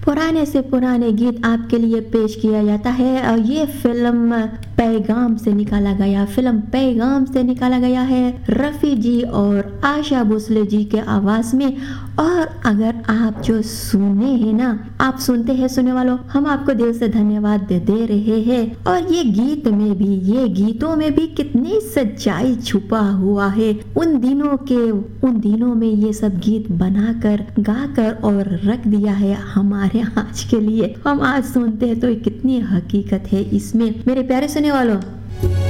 पुराने से पुराने गीत आपके लिए पेश किया जाता है और ये फिल्म पैगाम से निकाला गया है रफ़ी जी और आशा भोसले जी के आवाज में। और अगर आप जो सुने हैं ना, आप सुनते हैं सुनने वालों, हम आपको दिल से धन्यवाद दे रहे हैं। और ये गीतों में भी कितनी सच्चाई छुपा हुआ है। उन दिनों में ये सब गीत बनाकर गाकर और रख दिया है हमारे आज के लिए। हम आज सुनते हैं तो कितनी हकीकत है इसमें। मेरे प्यारे सुनने वालों,